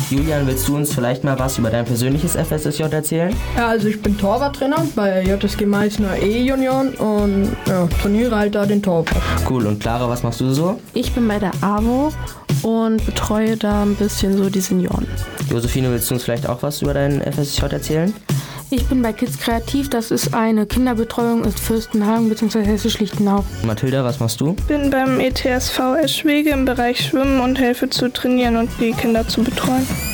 Julian, willst du uns vielleicht mal was über dein persönliches FSSJ erzählen? Ja, also ich bin Torwarttrainer bei JSG Meißner E-Junioren und trainiere halt da den Torwart. Cool, und Clara, was machst du so? Ich bin bei der AWO und betreue da ein bisschen so die Senioren. Josephine, willst du uns vielleicht auch was über dein FSSJ erzählen? Ich bin bei Kids Kreativ, das ist eine Kinderbetreuung in Fürstenhagen bzw. Hessisch-Lichtenau. Mathilda, was machst du? Ich bin beim ETSV Eschwege im Bereich Schwimmen und helfe zu trainieren und die Kinder zu betreuen.